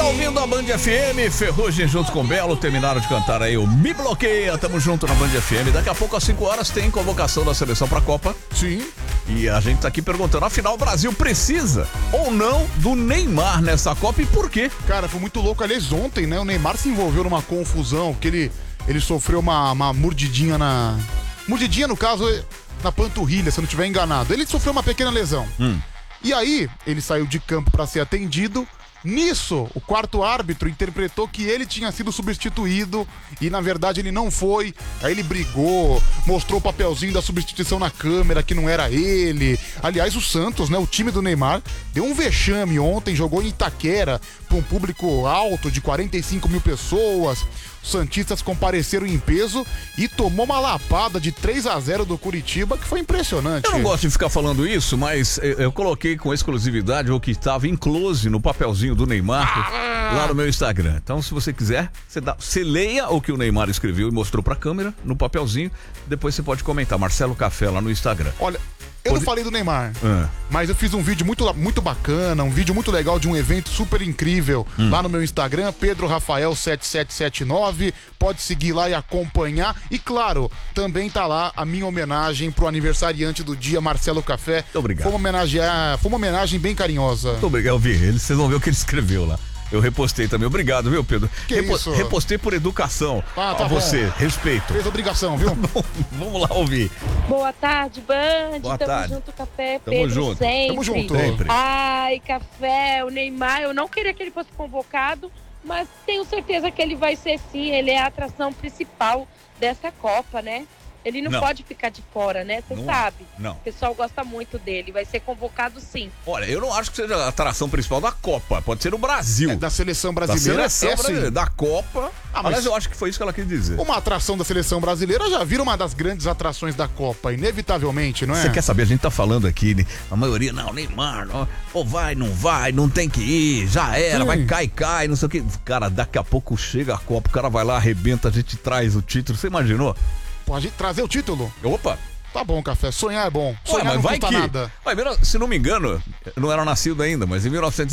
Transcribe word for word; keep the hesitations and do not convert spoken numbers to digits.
ouvindo a Band F M, Ferrugem junto com Belo, terminaram de cantar aí o Me Bloqueia, tamo junto na Band F M. Daqui a pouco às cinco horas tem convocação da seleção pra Copa. Sim. E a gente tá aqui perguntando, afinal o Brasil precisa ou não do Neymar nessa Copa e por quê? Cara, foi muito louco, aliás, ontem, né, o Neymar se envolveu numa confusão, porque ele, ele sofreu uma, uma mordidinha na... Mordidinha, no caso, na panturrilha, se eu não estiver enganado. Ele sofreu uma pequena lesão. Hum. E aí, ele saiu de campo pra ser atendido. Nisso, o quarto árbitro interpretou que ele tinha sido substituído e na verdade ele não foi. Aí ele brigou, mostrou o papelzinho da substituição na câmera que não era ele. Aliás, o Santos, né, o time do Neymar, deu um vexame ontem, jogou em Itaquera para um público alto de quarenta e cinco mil pessoas. Os santistas compareceram em peso e tomou uma lapada de três a zero do Curitiba, que foi impressionante. Eu não gosto de ficar falando isso, mas eu coloquei com exclusividade o que estava em close no papelzinho do Neymar ah. lá no meu Instagram. Então, se você quiser, você, dá, você leia o que o Neymar escreveu e mostrou pra câmera no papelzinho. Depois você pode comentar, Marcelo Café lá no Instagram. Olha, eu Pode... não falei do Neymar, ah. mas eu fiz um vídeo muito, muito bacana, um vídeo muito legal de um evento super incrível hum. lá no meu Instagram, Pedro Rafael sete sete sete nove. Pode seguir lá e acompanhar. E claro, também tá lá a minha homenagem pro aniversariante do dia, Marcelo Café. Muito obrigado. Foi uma homenagem, foi uma homenagem bem carinhosa. Muito obrigado, eu vi. Ele, vocês vão ver o que ele escreveu lá. Eu repostei também. Obrigado, viu, Pedro? Que Repo isso? Repostei por educação. Ah, tá a bom. você, respeito. Fez obrigação, viu? Vamos lá ouvir. Boa tarde, Band. Boa Tamo tarde. junto, Café. Tamo Pedro, junto. sempre. Tamo junto. Sempre. Ai, Café, o Neymar, eu não queria que ele fosse convocado, mas tenho certeza que ele vai ser sim. Ele é a atração principal dessa Copa, né? Ele não, não pode ficar de fora, né? Você sabe. Não. O pessoal gosta muito dele. Vai ser convocado sim. Olha, eu não acho que seja a atração principal da Copa. Pode ser o Brasil. É, da seleção brasileira. Da seleção é, brasileira. sim. Da Copa. Ah, mas... Aliás, eu acho que foi isso que ela quis dizer. Uma atração da seleção brasileira já vira uma das grandes atrações da Copa, inevitavelmente, não é? Você quer saber? A gente tá falando aqui, né? A maioria, não, Neymar, não, ou vai, não vai, não tem que ir, já era, sim. Vai, cai, cai, não sei o que. Cara, daqui a pouco chega a Copa, o cara vai lá, arrebenta, a gente traz o título. Você imaginou? Pode trazer o título? Opa! Tá bom, Café. Sonhar é bom. Sonhar Ué, mas não vai custa que... nada. Ué, se não me engano, eu não era nascido ainda, mas em mil novecentos